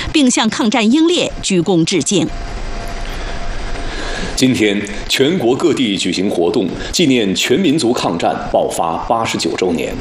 并向抗战英烈鞠躬致敬。 今天，全国各地举行活动，纪念全民族抗战爆发89周年。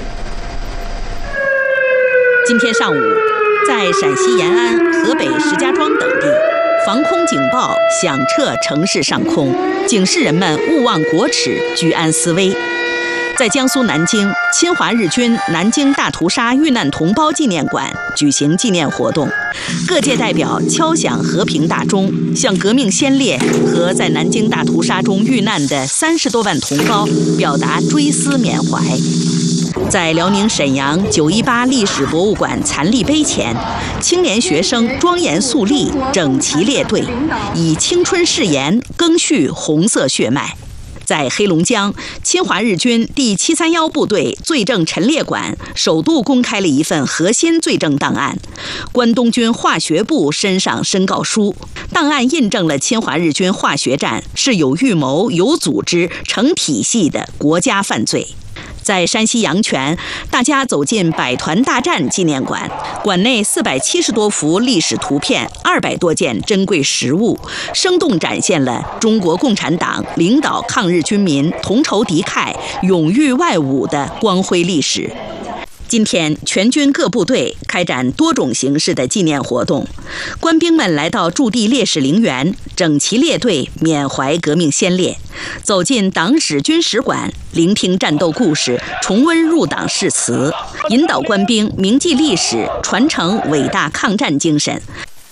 今天上午，在陕西延安、河北石家庄等地，防空警报响彻城市上空，警示人们勿忘国耻，居安思危。在江苏南京，侵华日军南京大屠杀遇难同胞纪念馆举行纪念活动，各界代表敲响和平大钟，向革命先烈和在南京大屠杀中遇难的30多万同胞表达追思缅怀。在辽宁沈阳918历史博物馆残立碑前，青年学生庄严肃立，整齐列队，以青春誓言赓续红色血脉。在黑龙江，侵华日军第731部队罪证陈列馆首度公开了一份核心罪证档案——关东军化学部身上申告书。档案印证了侵华日军化学战是有预谋、有组织、成体系的国家犯罪。在山西阳泉，大家走进百团大战纪念馆，馆内470多幅历史图片，200多件珍贵实物，生动展现了中国共产党领导抗日军民同仇敌忾、勇御外侮的光辉历史。今天，全军各部队开展多种形式的纪念活动，官兵们来到驻地烈士陵园，整齐列队缅怀革命先烈，走进党史军史馆，聆听战斗故事，重温入党誓词，引导官兵铭记历史，传承伟大抗战精神。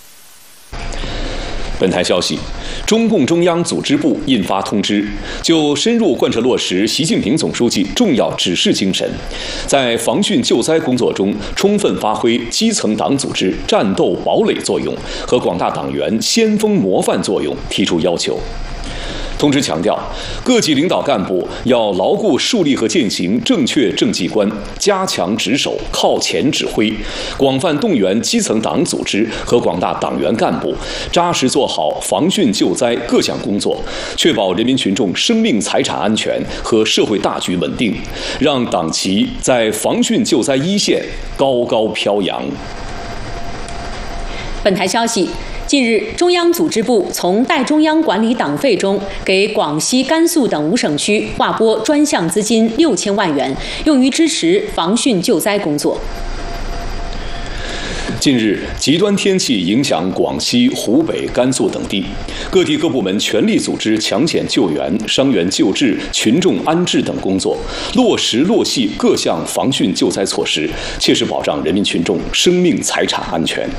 本台消息，中共中央组织部印发通知，就深入贯彻落实习近平总书记重要指示精神，在防汛救灾工作中充分发挥基层党组织战斗堡垒作用和广大党员先锋模范作用提出要求。通知强调，各级领导干部要牢固树立和践行正确政绩观，加强值守、靠前指挥，广泛动员基层党组织和广大党员干部，扎实做好防汛救灾各项工作，确保人民群众生命财产安全和社会大局稳定，让党旗在防汛救灾一线高高飘扬。 本台消息，近日，中央组织部从代中央管理党费中给广西、甘肃等5省区划拨专项资金6000万元，用于支持防汛救灾工作。 近日，极端天气影响广西、湖北、甘肃等地，各地各部门全力组织抢险救援、伤员救治、群众安置等工作，落实落细各项防汛救灾措施，切实保障人民群众生命财产安全。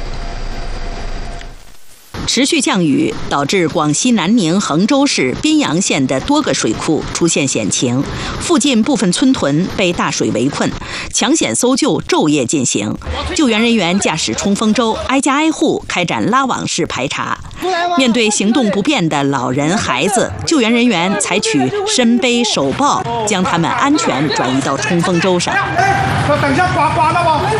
持续降雨导致广西南宁衡州市宾阳县的多个水库出现险情，附近部分村屯被大水围困，抢险搜救昼夜进行。救援人员驾驶冲锋舟，挨家挨户开展拉网式排查。面对行动不便的老人、孩子，救援人员采取身背手抱，将他们安全转移到冲锋舟上。 等一下，刮了吗？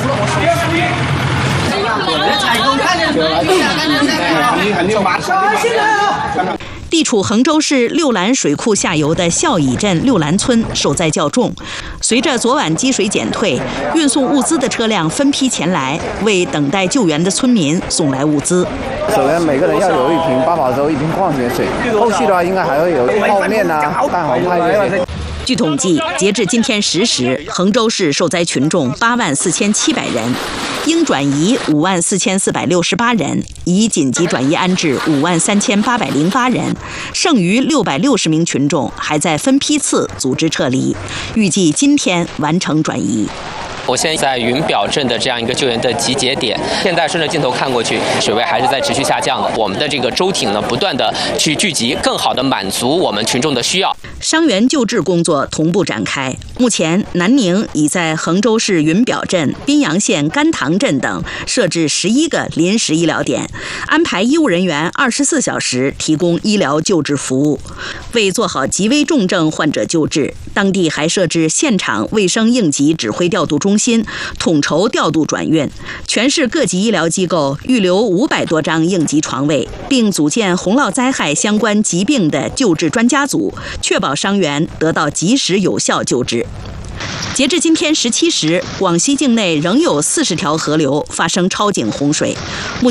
地处衡州市六兰水库下游的孝乙镇六兰村受灾较重，随着昨晚积水减退，运送物资的车辆分批前来，为等待救援的村民送来物资。 首先每个人要有一瓶8宝粥、1瓶矿泉水，后续的话应该还会有泡面啊、蛋黄派这些。 据统计，截至今天10时，衡州市受灾群众84700人，应转移54468人，已紧急转移安置53808人，剩余660名群众还在分批次组织撤离，预计今天完成转移。 我现在在云表镇的这样一个救援的集结点，现在顺着镜头看过去，水位还是在持续下降的。我们的这个舟艇呢，不断的去聚集，更好的满足我们群众的需要。 伤员救治工作同步展开。目前，南宁已在衡州市云表镇、宾阳县甘塘镇等设置11个临时医疗点，安排医务人员24小时提供医疗救治服务。为做好极危重症患者救治，当地还设置现场卫生应急指挥调度中心，统筹调度转运。全市各级医疗机构预留500多张应急床位，并组建洪涝灾害相关疾病的救治专家组，确保伤员得到及时有效救治。截至今天17时，广西境内仍有40条河流发生超警洪水。目前